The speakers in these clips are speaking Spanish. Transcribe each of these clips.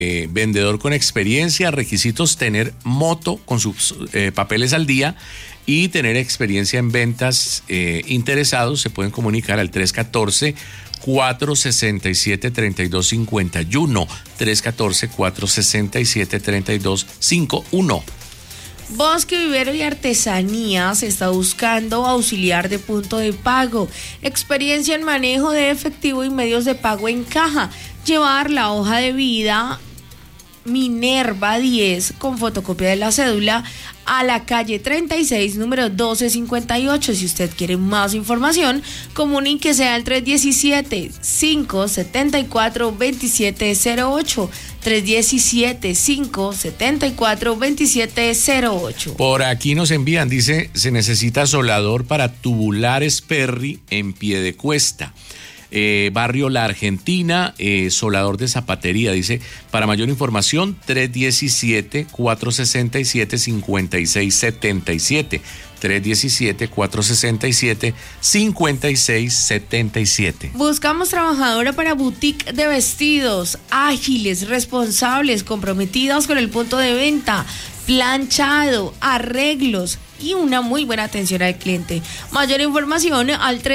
vendedor con experiencia, requisitos: tener moto con sus papeles al día y tener experiencia en ventas. Interesados se pueden comunicar al 314-467-3251, 314-467-3251. Bosque, Vivero y Artesanía se está buscando auxiliar de punto de pago, experiencia en manejo de efectivo y medios de pago en caja, llevar la hoja de vida Minerva 10 con fotocopia de la cédula a la calle 36, número 1258. Si usted quiere más información, comuníquese al 317-574-2708. 317-574-2708. Por aquí nos envían, dice, se necesita soldador para tubulares Perry en Piedecuesta. Barrio La Argentina, soldador de zapatería, dice, para mayor información 317-467-5677, 317-467-5677. Buscamos trabajadora para boutique de vestidos, ágiles, responsables, comprometidos con el punto de venta, planchado, arreglos y una muy buena atención al cliente. Mayor información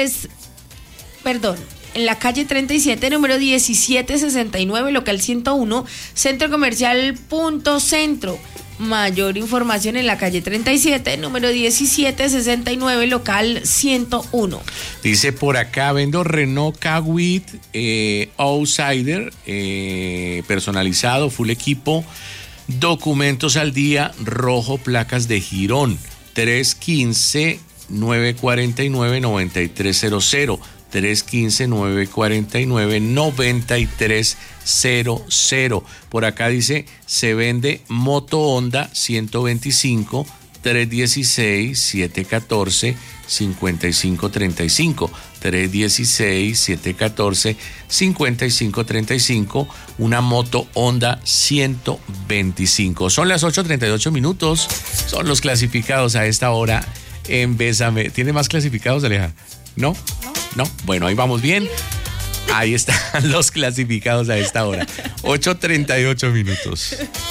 en la calle 37, número 1769, local 101, Centro Comercial Punto Centro. Mayor información en la calle 37, número 1769, local 101. Dice por acá, vendo Renault Kwid Outsider, personalizado, full equipo, documentos al día, rojo, placas de Girón, 315-949-9300. 315-949-9300. Por acá dice, se vende moto Honda 125, 316-714-5535, 316-714-5535, una moto Honda 125. Son las 8:38 minutos, son los clasificados a esta hora en Bésame. ¿Tiene más clasificados, Aleja? ¿No? No, bueno, ahí vamos bien. Ahí están los clasificados a esta hora. 8:38 minutos.